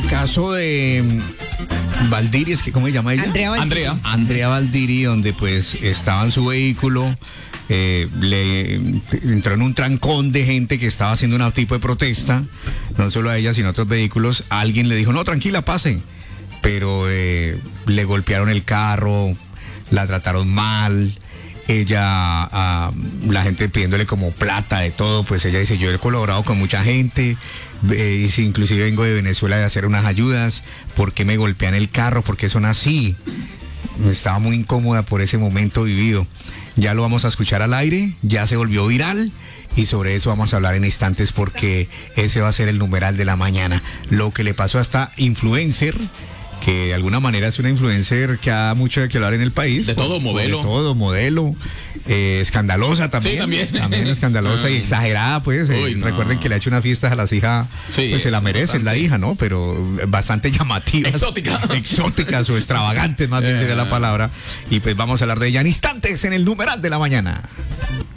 caso de Valdiri, es que ¿cómo se llama ella? Andrea Valdiri, donde pues estaba en su vehículo, le entró en un trancón de gente que estaba haciendo un tipo de protesta, no solo a ella, sino a otros vehículos. Alguien le dijo, no, tranquila, pase, pero le golpearon el carro, la trataron mal. Ella, la gente pidiéndole como plata de todo, pues ella dice, yo he colaborado con mucha gente, inclusive vengo de Venezuela de hacer unas ayudas, ¿por qué me golpean el carro? ¿Por qué son así? Estaba muy incómoda por ese momento vivido. Ya lo vamos a escuchar al aire, ya se volvió viral y sobre eso vamos a hablar en instantes porque ese va a ser el numeral de la mañana. Lo que le pasó a esta influencer, que de alguna manera es una influencer que ha mucho de que hablar en el país. De todo modelo. Escandalosa también. Sí, también. También escandalosa y exagerada, pues. No. Recuerden que le ha hecho una fiesta a las hijas, sí, pues se la merece, la hija, ¿no? Pero bastante llamativa. Exóticas o extravagantes, más bien sería la palabra. Y pues vamos a hablar de ella en instantes en el numeral de la mañana.